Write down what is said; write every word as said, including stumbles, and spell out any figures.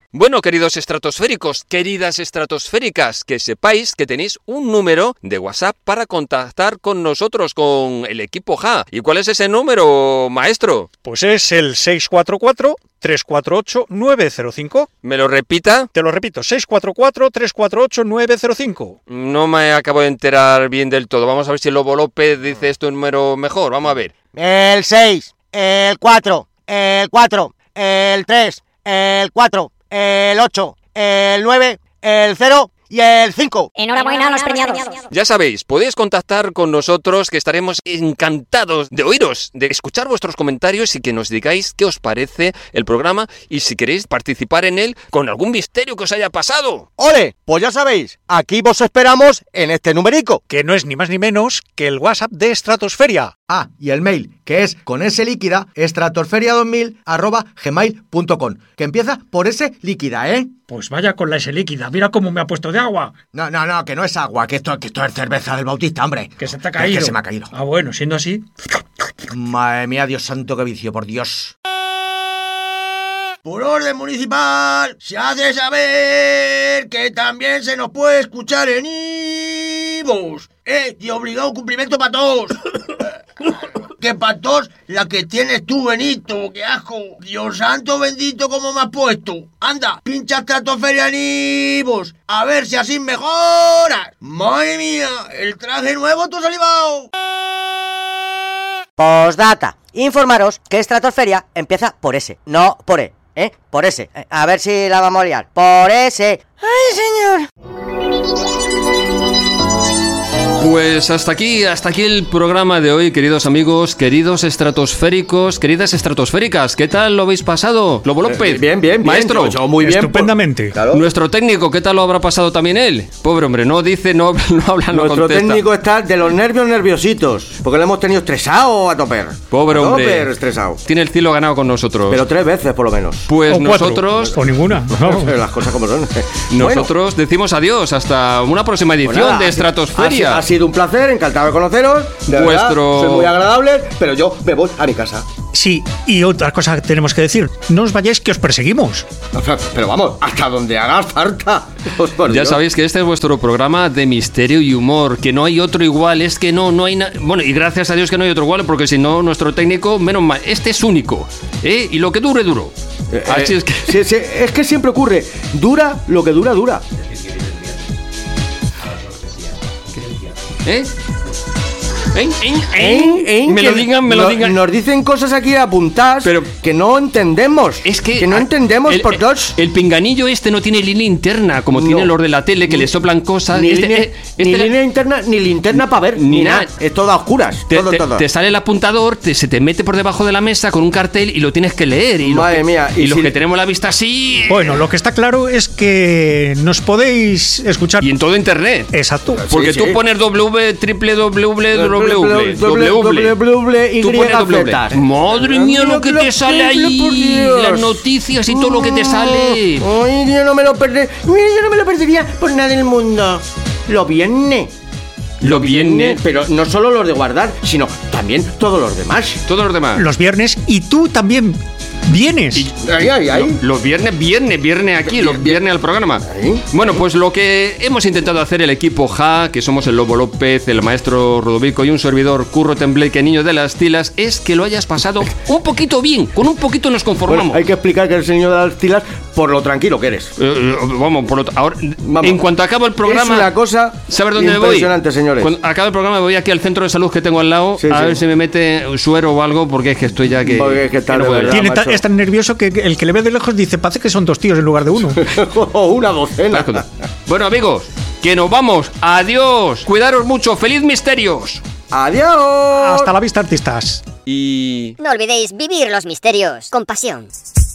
Bueno, queridos estratosféricos, queridas estratosféricas, que sepáis que tenéis un número de WhatsApp para contactar con nosotros, con el equipo J A. ¿Y cuál es ese número, maestro? Pues es el seis cuatro cuatro, tres cuatro ocho, nueve cero cinco. ¿Me lo repita? Te lo repito, seis cuatro cuatro, tres cuatro ocho, nueve cero cinco. No me acabo de enterar bien del todo. Vamos a ver si Lobo López dice este número mejor. Vamos a ver. El seis, el cuatro, el cuatro, el tres, el cuatro, el ocho, el nueve, el cero y el cinco. Enhorabuena a los premiados. Ya sabéis, podéis contactar con nosotros, que estaremos encantados de oíros, de escuchar vuestros comentarios y que nos digáis qué os parece el programa y si queréis participar en él con algún misterio que os haya pasado. ¡Ole! Pues ya sabéis, aquí vos esperamos en este numerico. Que no es ni más ni menos que el WhatsApp de Estratosferia. Ah, y el mail, que es con S líquida, estratosferia dos mil arroba gmail punto com, que empieza por S líquida, ¿eh? Pues vaya con la S líquida, mira cómo me ha puesto de agua. No, no, no, que no es agua, que esto, que esto es cerveza del Bautista, hombre. Que se te ha caído. Que se me ha caído. Ah, bueno, siendo así... Madre mía, Dios santo, qué vicio, por Dios. Por orden municipal, se hace saber que también se nos puede escuchar en iVoox. Eh, y obligado cumplimiento para todos. Que para todos la que tienes tú, Benito, qué asco. Dios santo bendito, como me has puesto. Anda, pincha Estratosferia en iVoox, a ver si así mejoras. Madre mía, el traje nuevo tú has salivado. Postdata, informaros que Estratosferia empieza por S, no por E, ¿eh? Por S, a ver si la vamos a liar. Por S. ¡Ay, señor! Pues hasta aquí, hasta aquí el programa de hoy, queridos amigos, queridos estratosféricos, queridas estratosféricas. ¿Qué tal lo habéis pasado? Lobo López. Bien, bien, bien. Maestro. Yo, yo muy bien. Estupendamente. Por... Claro. Nuestro técnico, ¿qué tal lo habrá pasado también él? Pobre hombre, no dice, no, no habla, no Nuestro contesta. técnico está de los nervios nerviositos, porque lo hemos tenido estresado a toper. Pobre a hombre. Toper, estresado. Tiene el cielo ganado con nosotros. Pero tres veces, por lo menos. Pues o nosotros... cuatro, o ninguna. No. Las cosas como son. Nosotros bueno. decimos adiós hasta una próxima edición pues nada, de Estratosferia. Ha, ha sido un placer, encantado de conoceros. De Vuestro... verdad, soy muy agradable, pero yo me voy a mi casa. Sí, y otra cosa que tenemos que decir, no os vayáis que os perseguimos. Pero vamos, hasta donde haga falta. Ya Dios. Sabéis que este es vuestro programa de misterio y humor, que no hay otro igual, es que no, no hay nada... Bueno, y gracias a Dios que no hay otro igual, porque si no, nuestro técnico, menos mal, este es único, ¿eh? Y lo que dure, duro. Eh, Así eh, es que... Sí, sí, es que siempre ocurre, dura lo que dura, dura. ¿Eh? ¿Eh? ¿Eh? ¿Eh? ¿Eh? Me lo digan, me lo no, digan. Nos dicen cosas aquí apuntadas pero que no entendemos. Es que, que no entendemos el, por dos. El pinganillo este no tiene línea interna, como no. tienen los de la tele, que ni, le soplan cosas. Ni, este, línea, eh, este ni la... línea interna, ni linterna para ver, ni, ni nada. nada. Es todo a oscuras. Te, todo, te, todo. te sale el apuntador, te, se te mete por debajo de la mesa con un cartel y lo tienes que leer. Y Madre lo que, mía. Y, y si... los que tenemos la vista así. Bueno, lo que está claro es que nos podéis escuchar. Y en todo internet. Exacto. Porque sí, tú sí. pones w, triple w, w, w. W, Tú pones W. Madre mía, lo que te sale ahí. Las noticias y todo lo que te sale. Ay, yo no me lo perdería. Yo no me lo perdería por nada del mundo. Lo viene. Lo viene. Pero no solo los de guardar, sino también todos los demás. Todos los demás. Los viernes y tú también. Vienes. Y, ahí, ahí, ahí. Los viernes, viernes, viernes aquí, los viernes al programa. Ahí. Bueno, pues lo que hemos intentado hacer el equipo J A, que somos el Lobo López, el maestro Rodovico y un servidor Curro Tembleque, niño de las tilas, es que lo hayas pasado un poquito bien. Con un poquito nos conformamos. Bueno, hay que explicar que eres el niño de las tilas por lo tranquilo que eres. Eh, vamos, por lo ahora, vamos. En cuanto acabe el programa. Es una cosa ¿sabes dónde me voy? Impresionante, señores. Cuando acabe el programa me voy aquí al centro de salud que tengo al lado, sí, a sí. ver si me mete un suero o algo, porque es que estoy ya que. Porque es que está que no de puedo. verdad. Tiene ta, macho. es tan nervioso que el que le ve de lejos dice, parece que son dos tíos en lugar de uno. Una docena. Bueno, amigos, que nos vamos. Adiós. Cuidaros mucho. Feliz misterios. Adiós. Hasta la vista, artistas. Y... No olvidéis vivir los misterios con pasión.